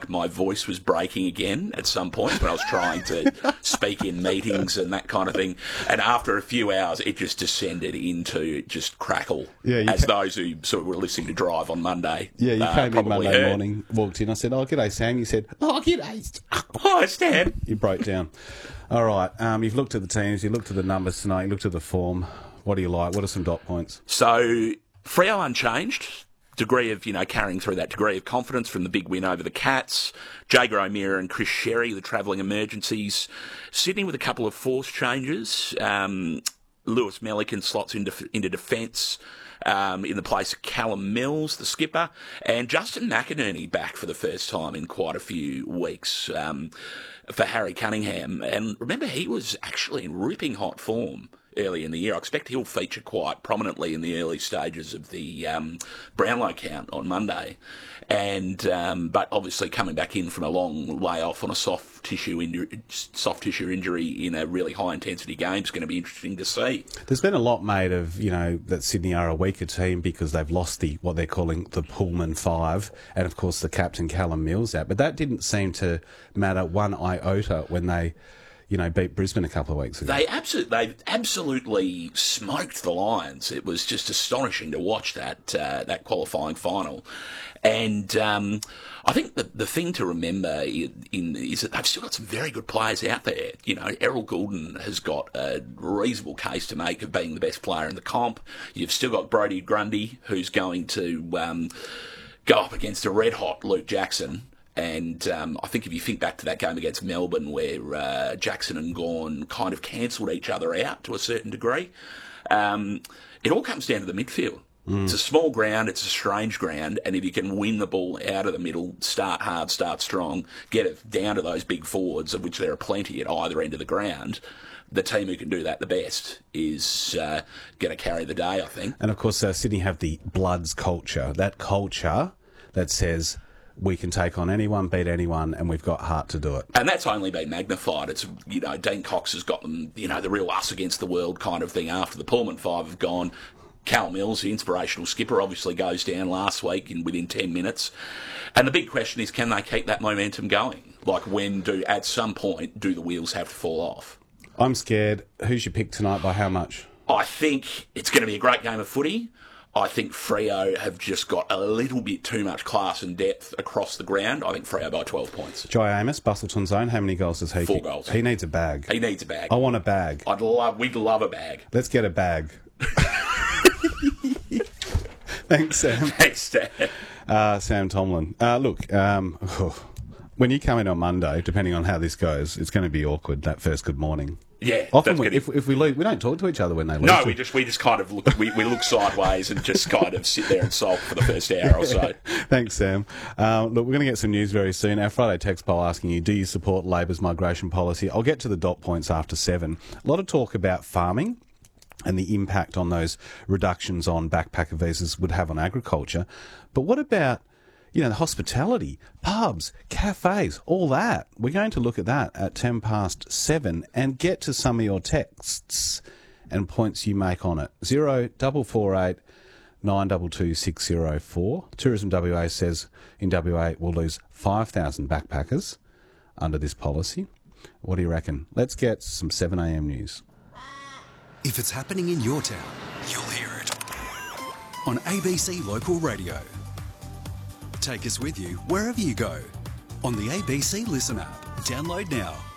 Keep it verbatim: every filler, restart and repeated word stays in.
like my voice was breaking again at some point when I was trying to speak in meetings and that kind of thing. And after a few hours, it just descended into just crackle. Yeah, you as ca- those who sort of were listening to Drive on Monday. Yeah, you uh, came in probably Monday heard. morning, walked in. I said, "Oh, g'day, Sam." You said, "Oh, g'day." Hi, Stan. You broke down. All right. Um, you've looked at the teams. You looked at the numbers tonight. You looked at the form. What do you like? What are some dot points? So, Freo unchanged. Degree of, you know, carrying through that degree of confidence from the big win over the Cats. Jager O'Meara and Chris Sherry, the travelling emergencies. Sydney with a couple of force changes. Um, Lewis Melican slots into, into defence um, in the place of Callum Mills, the skipper. And Justin McInerney back for the first time in quite a few weeks um, for Harry Cunningham. And remember, he was actually in ripping hot form early in the year. I expect he'll feature quite prominently in the early stages of the um, Brownlow count on Monday. And um, but obviously coming back in from a long layoff on a soft tissue injury, soft tissue injury in a really high intensity game is going to be interesting to see. There's been a lot made of, you know, that Sydney are a weaker team because they've lost the what they're calling the Pullman Five, and of course the captain Callum Mills out. But that didn't seem to matter one iota when they, you know, beat Brisbane a couple of weeks ago. They absolutely, they absolutely smoked the Lions. It was just astonishing to watch that uh, that qualifying final. And um, I think the the thing to remember in, in is that they've still got some very good players out there. You know, Errol Goulden has got a reasonable case to make of being the best player in the comp. You've still got Brodie Grundy, who's going to um, go up against a red-hot Luke Jackson. And um, I think if you think back to that game against Melbourne where uh, Jackson and Gawn kind of cancelled each other out to a certain degree, um, it all comes down to the midfield. Mm. It's a small ground, it's a strange ground, and if you can win the ball out of the middle, start hard, start strong, get it down to those big forwards, of which there are plenty at either end of the ground, the team who can do that the best is uh, going to carry the day, I think. And of course, uh, Sydney have the Bloods culture, that culture that says we can take on anyone, beat anyone, and we've got heart to do it. And that's only been magnified. It's, you know, Dean Cox has got them, you know, the real us against the world kind of thing after the Pullman Five have gone. Cal Mills, the inspirational skipper, obviously goes down last week in within ten minutes. And the big question is, can they keep that momentum going? Like, when do, at some point, do the wheels have to fall off? I'm scared. Who's your pick tonight by how much? I think it's going to be a great game of footy. I think Freo have just got a little bit too much class and depth across the ground. I think Freo by twelve points. Jai Amos, Bustleton's own, how many goals does he Four kick? goals. He needs a bag. He needs a bag. I want a bag. I'd love, we'd love a bag. Let's get a bag. Thanks, Sam. Thanks, Stan. Uh, Sam Tomlin. Uh, look, um, when you come in on Monday, depending on how this goes, it's going to be awkward, that first good morning. Yeah, Often that's we, good. if, if we leave, we don't talk to each other when they leave. No, we just we just kind of look we, we look sideways and just kind of sit there and sulk for the first hour or so. Thanks, Sam. Um, look, we're going to get some news very soon. Our Friday text poll asking you, do you support Labor's migration policy? I'll get to the dot points after seven. A lot of talk about farming and the impact on those reductions on backpacker visas would have on agriculture. But what about, you know, the hospitality, pubs, cafes, all that? We're going to look at that at ten past seven and get to some of your texts and points you make on it. Zero double four eight nine double two six zero four. Tourism W A says in W A we'll lose five thousand backpackers under this policy. What do you reckon? Let's get some seven a m news. If it's happening in your town, you'll hear it on A B C Local Radio. Take us with you wherever you go on the A B C Listen app. Download now.